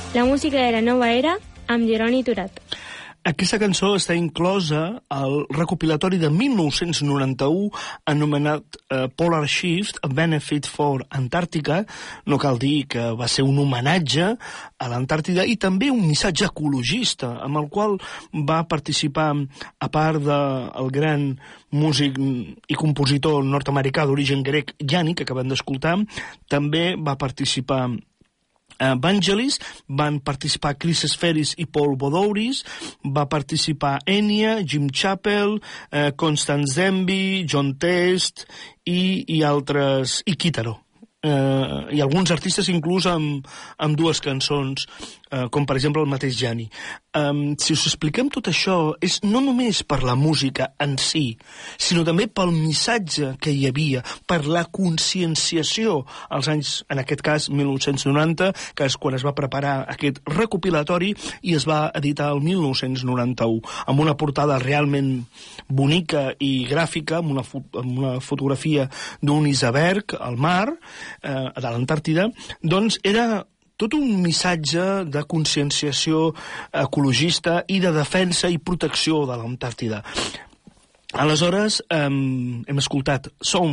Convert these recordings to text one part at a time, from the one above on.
La música de la nova era amb Jeroni Turat. Aquesta cançó està inclosa al recopilatori de 1991 anomenat Polar Shift, A Benefit for Antarctica. No cal dir que va ser un homenatge a l'Antàrtida i també un missatge ecologista, amb el qual va participar, a part del gran músic i compositor nord-americà d'origen grec Yanni, que acabem d'escoltar, també va participar Vangelis, van participar Chris Spheris i Paul Bowdouris, va participar Enya, Jim Chappell, Constance Denby, John Test i altres, i Kitaro. I alguns artistes inclús amb dues cançons, com per exemple el mateix Gianni. Si us expliquem tot això, és no només per la música en si, sinó també pel missatge que hi havia, per la conscienciació als anys, en aquest cas, 1990, que és quan es va preparar aquest recopilatori i es va editar el 1991, amb una portada realment bonica i gràfica, amb una fotografia d'un iceberg al mar, de l'Antàrtida. Doncs era tot un missatge de conscienciació ecologista i de defensa i protecció de l'Antàrtida. Aleshores, hem escoltat Song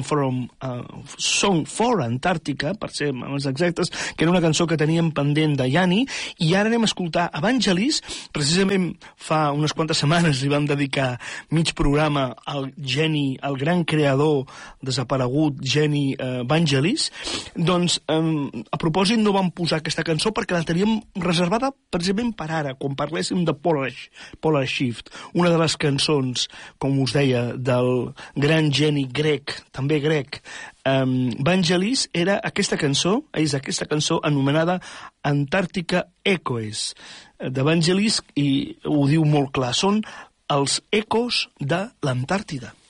for Antarctica, per ser més exactes, que era una cançó que teníem pendent de Yanni, i ara anem a escoltar Vangelis. Precisament fa unes quantes setmanes li vam dedicar mig programa al geni, al gran creador desaparegut Geni Vangelis. Doncs, a propòsit, no vam posar aquesta cançó perquè la teníem reservada precisament per ara, quan parléssim de Polar Shift, una de les cançons, com us deia, del gran geni grec, també grec, Vangelis, era aquesta cançó anomenada Antarctica Echoes, de Vangelis, i ho diu molt clar, són els ecos de l'Antàrtida.